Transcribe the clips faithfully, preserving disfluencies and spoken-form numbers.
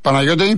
Παναγιώτη.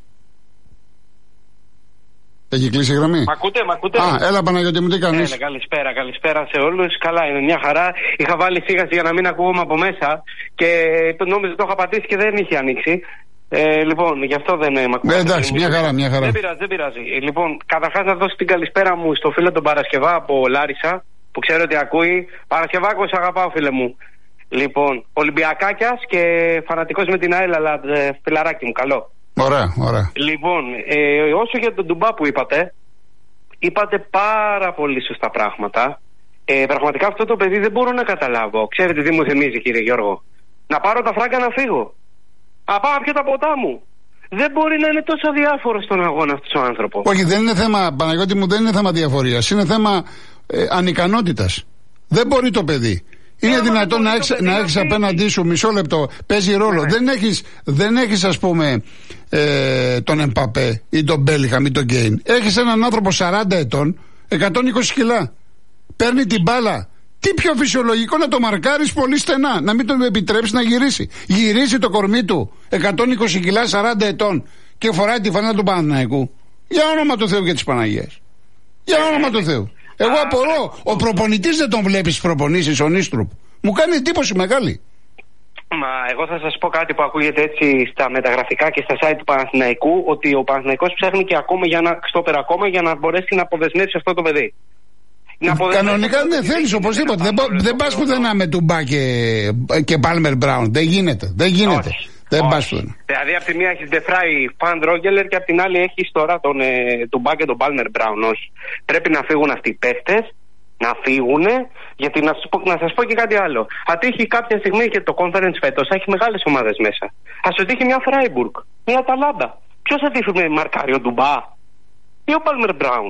Έχει κλείσει η γραμμή. Μ' ακούτε, μ' ακούτε. Α, έλα Παναγιώτη μου, τι κάνεις? Έλα, καλησπέρα, καλησπέρα σε όλους. Καλά, είναι μια χαρά. Είχα βάλει φύγαση για να μην ακούγομαι από μέσα και το νόμιζα το είχα πατήσει και δεν είχε ανοίξει. Ε, λοιπόν, γι' αυτό δεν με ακούω. Ναι, εντάξει, μια χαρά, μια χαρά. Δεν πειράζει, δεν πειράζει. Λοιπόν, καταρχάς να δώσω την καλησπέρα μου στο φίλο τον Παρασκευά από Λάρισα, που ξέρω ότι ακούει. Παρασκευάκο, σ' αγαπάω, φίλε μου. Λοιπόν, Ολυμπιακάκιας και φανατικός με την ΑΕΛ, αλλά φιλαράκι μου, καλό. Ωραία, ωραία. Λοιπόν, ε, όσο για τον Ντουμπά που είπατε, είπατε πάρα πολύ σωστά πράγματα. Ε, πραγματικά αυτό το παιδί δεν μπορώ να καταλάβω. Ξέρετε τι μου θυμίζει, κύριε Γιώργο? Να πάρω τα φράγκα να φύγω. Να πάω να πιω τα ποτά μου. Δεν μπορεί να είναι τόσο διάφορο στον αγώνα αυτός ο άνθρωπος. Όχι, δεν είναι θέμα, Παναγιώτη μου, δεν είναι θέμα διαφορίας. Είναι θέμα ε, ανικανότητας. Δεν μπορεί το παιδί. Είναι δυνατόν να έχεις, να έχεις απέναντί σου, μισό λεπτό, παίζει ρόλο. Ναι. Δεν έχεις, δεν έχεις ας πούμε ε, τον Εμπαπέ ή τον Μπέλιχαμ ή τον Γκέιν. Έχεις έναν άνθρωπο σαράντα ετών, εκατόν είκοσι κιλά. Παίρνει την μπάλα. Τι πιο φυσιολογικό να το μαρκάρεις πολύ στενά, να μην τον επιτρέψεις να γυρίσει. Γυρίσει το κορμί του, εκατόν είκοσι κιλά, σαράντα ετών και φοράει τη φανέλα του Παναθηναϊκού. Για όνομα του Θεού και της Παναγίας. Για όνομα του Θεού. Εγώ απορώ. Ο προπονητής δεν τον βλέπει στις προπονήσεις, ο Νίστρουπ. Μου κάνει εντύπωση μεγάλη. Μα εγώ θα σας πω κάτι που ακούγεται έτσι στα μεταγραφικά και στα site του Παναθηναϊκού, ότι ο Παναθηναϊκός ψάχνει και ακόμα για ένα στόπερ ακόμα για να μπορέσει να αποδεσμεύσει αυτό το παιδί. Κανονικά δεν θέλεις οπωσδήποτε. Δεν, δεν πας πουθενά με Ντουμπά και, και Πάλμερ Μπράουν. Δεν γίνεται. Δεν γίνεται. Όχι. Δεν πας πουθενά. Δηλαδή από τη μία έχεις Ντεφράι Φαν Ρόγκελερ και από την άλλη έχεις τώρα τον ε, Ντουμπά και τον Πάλμερ Μπράουν. Όχι. Πρέπει να φύγουν αυτοί οι παίχτες. Να φύγουν, γιατί να σας, πω, να σας πω και κάτι άλλο. Αν τύχει κάποια στιγμή και το conference φέτος, έχει μεγάλες ομάδες μέσα. Ας το τύχει μια Φράιμπουργκ, μια Αταλάντα. Ποιος θα τύχει με Μαρκάριο, Ντουμπά ή ο Πάλμερ Μπράουν?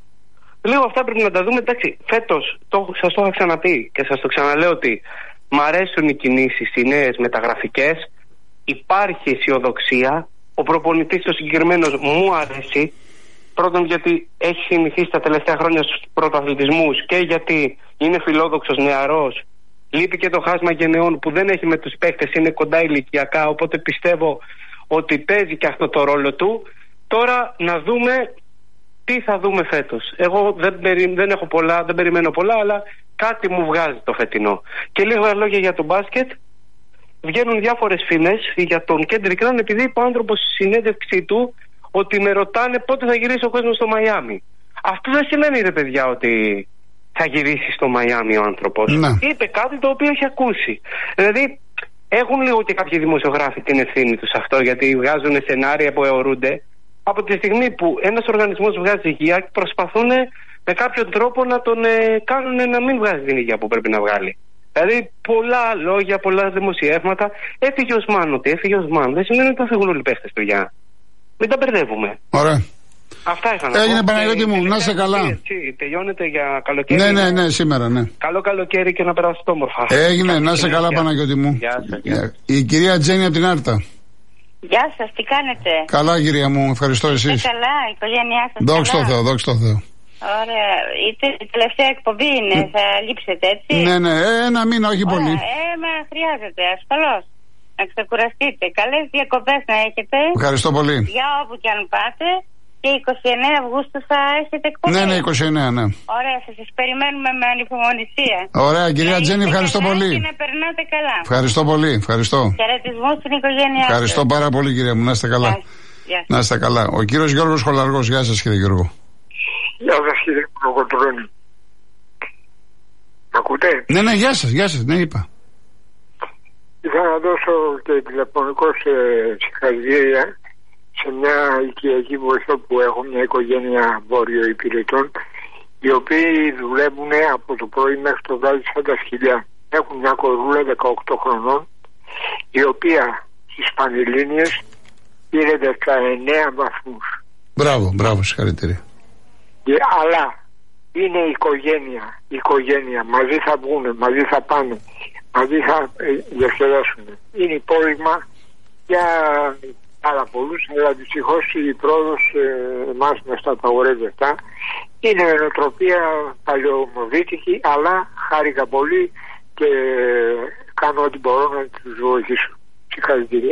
Λίγο αυτά πρέπει να τα δούμε. Εντάξει, φέτος το, σας το είχα ξαναπεί και σας το ξαναλέω ότι μ' αρέσουν οι κινήσεις, οι νέες μεταγραφικές. Υπάρχει αισιοδοξία. Ο προπονητής ο συγκεκριμένος μου αρέσει. Πρώτον γιατί έχει συνηθίσει τα τελευταία χρόνια στους πρωταθλητισμούς και γιατί είναι φιλόδοξος, νεαρός. Λείπει και το χάσμα γενεών που δεν έχει με τους παίκτες, είναι κοντά ηλικιακά, οπότε πιστεύω ότι παίζει και αυτό το ρόλο του. Τώρα να δούμε τι θα δούμε φέτος. Εγώ δεν, περι, δεν έχω πολλά, δεν περιμένω πολλά, αλλά κάτι μου βγάζει το φετινό. Και λίγα λόγια για το μπάσκετ. Βγαίνουν διάφορες φήμες για τον Κέντρικ Ναν, επειδή είπε ο άνθρωπος στη συνέντευξή του ότι με ρωτάνε πότε θα γυρίσει ο κόσμος στο Μαϊάμι. Αυτό δεν σημαίνει, ρε παιδιά, ότι θα γυρίσει στο Μαϊάμι ο άνθρωπος. Να. Είπε κάτι το οποίο έχει ακούσει. Δηλαδή έχουν λίγο και κάποιοι δημοσιογράφοι την ευθύνη τους αυτό, γιατί βγάζουν σενάρια που αιωρούνται. Από τη στιγμή που ένας οργανισμός βγάζει υγεία, προσπαθούν με κάποιο τρόπο να τον ε, κάνουν να μην βγάζει την υγεία που πρέπει να βγάλει. Δηλαδή πολλά λόγια, πολλά δημοσιεύματα. Έφυγε ο Οσμάν, ότι έφυγε ο Οσμάν. Δεν σημαίνει ότι θα φύγουν όλοι οι παίχτες, παιδιά. Μην τα μπερδεύουμε. Ωραία. Αυτά είχα να πω. Έγινε, Παναγιώτη μου, να είσαι καλά. Έτσι, τελειώνεται για καλοκαίρι. Ναι, ναι, ναι, σήμερα, ναι. Καλό καλοκαίρι και να περάσετε όμορφα. Έγινε, να είσαι καλά, Παναγιώτη μου. Γεια σας, γεια σας. Η κυρία Τζέννη από την Άρτα. Γεια σας, τι κάνετε? Καλά, κυρία μου, ευχαριστώ εσείς. Ε, καλά, η οικογένειά σας. Δόξα τω Θεώ, δόξα τω Θεώ. Ωραία. Η, η τελευταία εκπομπή είναι, θα λείψετε έτσι? Ναι, ναι, ένα μήνα, όχι Ωραία. πολύ. Ε, μα χρειάζεται, ασφαλώς. Να ξεκουραστείτε. Καλές διακοπές να έχετε. Ευχαριστώ πολύ. Για όπου και αν πάτε. Και είκοσι εννέα Αυγούστου θα έχετε εκπομπή. Ναι, ναι, είκοσι εννέα, ναι. Ωραία, θα σας περιμένουμε με ανυπομονησία. Ωραία, κυρία Τζέννη, ευχαριστώ πολύ. Και να περνάτε καλά. Ευχαριστώ πολύ, ευχαριστώ. Χαιρετισμούς στην οικογένειά σας. Ευχαριστώ πάρα πολύ, κυρία μου, να είστε καλά. Γεια. Να είστε καλά. Ο κύριος Γιώργος Χολαργός, γεια σας, κύριε Γιώργο. Γεια σας, κύριε Κολοκοτρώνη. Μ' ακούτε? Ναι, ναι, γεια σας, γεια σας, ναι, είπα. Ήθελα να δώσω και τηλεφωνικό σε συγχαρητήρια σε μια οικιακή βοηθό που έχω, μια οικογένεια βόρειο-υπηρετών, οι οποίοι δουλεύουν από το πρωί μέχρι το βράδυ σαν τα σκυλιά. Έχουν μια κορδούλα δεκαοκτώ χρονών, η οποία στις Πανελλήνιες πήρε δεκαεννέα βαθμούς. Μπράβο, μπράβο, συγχαρητήρια. Και, αλλά είναι η οικογένεια, η οικογένεια, μαζί θα βγουν, μαζί θα πάνε, μαζί θα ε, διασκεδάσουν. Είναι υπόλοιπα για πάρα πολλούς, αλλά δυστυχώς η πρόοδος ε, εμάς μας τα απαγορεύει αυτά. Είναι νοοτροπία παλαιομοδίτικη, αλλά χάρηκα πολύ και κάνω ό,τι μπορώ να τους βοηθήσω. Συγχαρητήρια.